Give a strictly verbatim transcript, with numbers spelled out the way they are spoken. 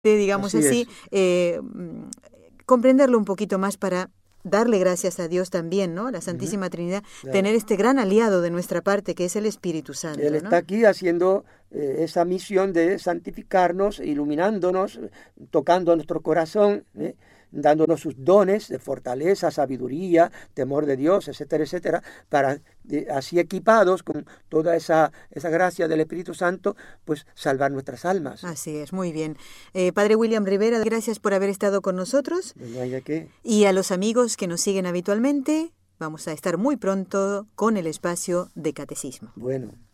digamos Así así, es. eh, mm, comprenderlo un poquito más para darle gracias a Dios también, ¿no? La Ujú, Santísima Trinidad, claro. tener este gran aliado de nuestra parte que es el Espíritu Él Santo, está ¿no? aquí haciendo eh, esa misión de santificarnos, iluminándonos, tocando nuestro corazón, ¿eh? Dándonos sus dones de fortaleza, sabiduría, temor de Dios, etcétera, etcétera, para eh, así equipados con toda esa, esa gracia del Espíritu Santo, pues salvar nuestras almas. Así es, muy bien. Eh, Padre William Rivera, gracias por haber estado con nosotros. No hay de qué. Y a los amigos que nos siguen habitualmente, vamos a estar muy pronto con el espacio de Catecismo. Bueno.